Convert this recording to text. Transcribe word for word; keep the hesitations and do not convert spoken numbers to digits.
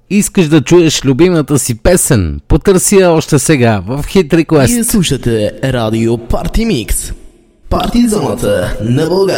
Искаш да чуеш любимата си песен? Потърси я още сега в Hit Request. Вие слушате Радио Парти Микс. Парти зоната на България.